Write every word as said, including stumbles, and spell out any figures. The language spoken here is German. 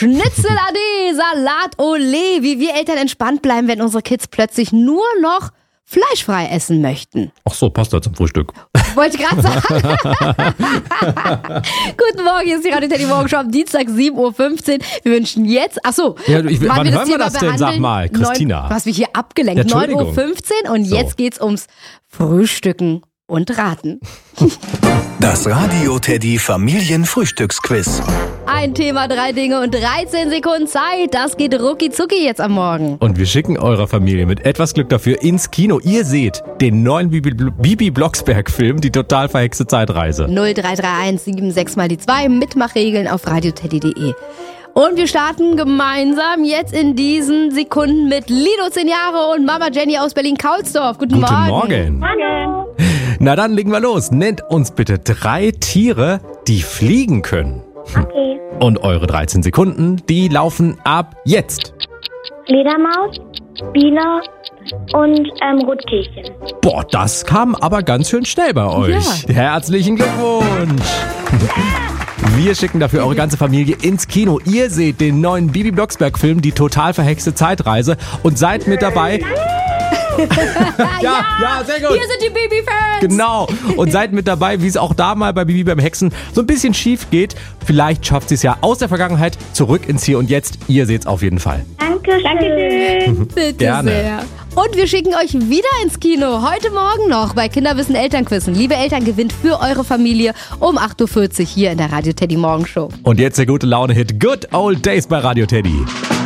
Schnitzel ade, Salat ole, wie wir Eltern entspannt bleiben, wenn unsere Kids plötzlich nur noch fleischfrei essen möchten. Ach so, passt da zum Frühstück. Wollte ich gerade sagen. Guten Morgen, hier ist die Radio Teddy Morgenshow am Dienstag sieben Uhr fünfzehn. Wir wünschen jetzt, ach so, ja, ich, wann wir hören wir das denn, sag mal, Christina? neun, was wir hier abgelenkt, Ja, neun Uhr fünfzehn und So. jetzt geht's ums Frühstücken und Raten. Das Radio Teddy Familienfrühstücksquiz. Ein Thema, drei Dinge und dreizehn Sekunden Zeit. Das geht rucki zucki jetzt am Morgen. Und wir schicken eurer Familie mit etwas Glück dafür ins Kino. Ihr seht den neuen Bibi, Bibi Blocksberg-Film, die total verhexte Zeitreise. null drei drei eins sieben sechs mal die zwei, Mitmachregeln auf radioteddy punkt de. Und wir starten gemeinsam jetzt in diesen Sekunden mit Lido, zehn Jahre, und Mama Jenny aus Berlin-Kaulsdorf. Guten, Guten Morgen. Morgen. Morgen. Na dann legen wir los. Nennt uns bitte drei Tiere, die fliegen können. Okay. Und eure dreizehn Sekunden, die laufen ab jetzt. Fledermaus, Biene und ähm, Rotkehlchen. Boah, das kam aber ganz schön schnell bei euch. Herzlichen Glückwunsch. Wir schicken dafür eure ganze Familie ins Kino. Ihr seht den neuen Bibi Blocksberg-Film, die total verhexte Zeitreise, und seid mit dabei. ja, ja, sehr gut. Hier sind die Bibi-Fans. Genau. Und seid mit dabei, wie es auch da mal bei Bibi beim Hexen so ein bisschen schief geht. Vielleicht schafft sie es ja aus der Vergangenheit zurück ins Hier und Jetzt. Ihr seht's auf jeden Fall. Dankeschön. Dankeschön. Bitte Gerne. sehr. Und wir schicken euch wieder ins Kino. Heute Morgen noch bei Kinderwissen Elternquizen. Liebe Eltern, gewinnt für eure Familie um acht Uhr vierzig hier in der Radio Teddy Morgenshow. Und jetzt der gute Laune-Hit Good Old Days bei Radio Teddy.